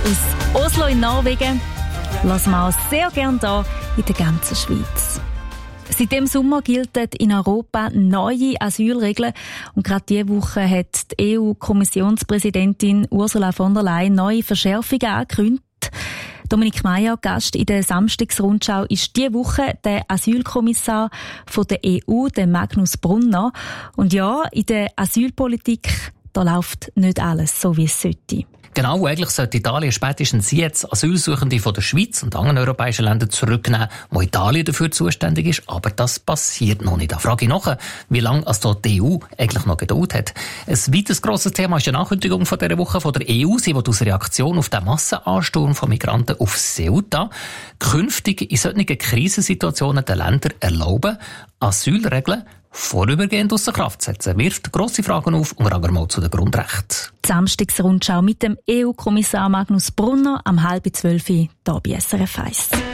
aus Oslo in Norwegen lassen wir auch sehr gerne hier in der ganzen Schweiz. Seit dem Sommer gelten in Europa neue Asylregeln und gerade diese Woche hat die EU-Kommissionspräsidentin Ursula von der Leyen neue Verschärfungen angekündigt. Dominik Meier, Gast in der Samstagsrundschau, ist diese Woche der Asylkommissar von der EU, der Magnus Brunner. Und ja, in der Asylpolitik, da läuft nicht alles so, wie es sollte. Genau, eigentlich sollte Italien spätestens jetzt Asylsuchende von der Schweiz und anderen europäischen Ländern zurücknehmen, wo Italien dafür zuständig ist. Aber das passiert noch nicht. Da frage ich nach, wie lange die EU eigentlich noch Geduld hat. Ein weiteres grosses Thema ist die Ankündigung von dieser Woche von der EU. Sie will als Reaktion auf den Massenansturm von Migranten auf Ceuta künftig in solchen Krisensituationen den Ländern erlauben, Asylregeln vorübergehend ausser Kraft setzen, wirft grosse Fragen auf, unter anderem auch zu den Grundrechten. Die Samstagsrundschau mit dem EU-Kommissar Magnus Brunner am 11:30 hier bei SRF 1.